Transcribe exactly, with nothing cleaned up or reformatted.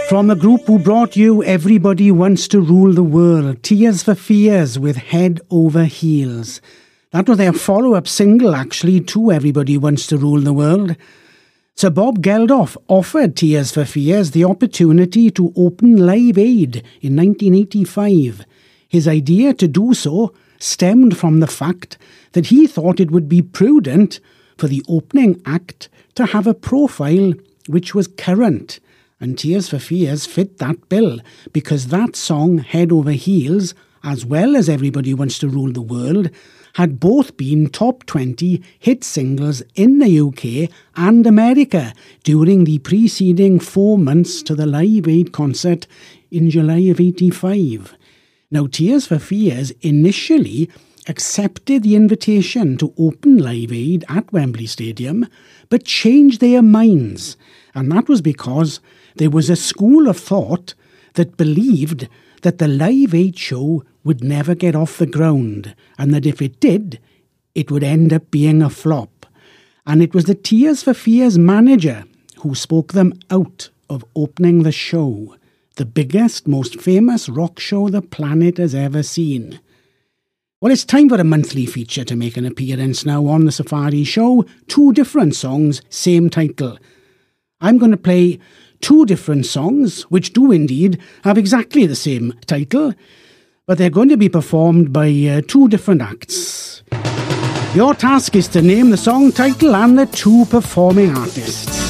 From the group who brought you Everybody Wants to Rule the World, Tears for Fears with Head Over Heels. That was their follow-up single, actually, to Everybody Wants to Rule the World. Sir Bob Geldof offered Tears for Fears the opportunity to open Live Aid in nineteen eighty-five. His idea to do so stemmed from the fact that he thought it would be prudent for the opening act to have a profile which was current. And Tears for Fears fit that bill, because that song, Head Over Heels, as well as Everybody Wants to Rule the World, had both been top twenty hit singles in the U K and America during the preceding four months to the Live Aid concert in July of eighty-five. Now, Tears for Fears initially accepted the invitation to open Live Aid at Wembley Stadium, but changed their minds, and that was because there was a school of thought that believed that the Live Aid show would never get off the ground, and that if it did, it would end up being a flop. And it was the Tears for Fears manager who spoke them out of opening the show, the biggest, most famous rock show the planet has ever seen. Well, it's time for a monthly feature to make an appearance now on the Safari Show. Two different songs, same title. I'm going to play two different songs, which do indeed have exactly the same title, but they're going to be performed by uh, two different acts. Your task is to name the song title and the two performing artists.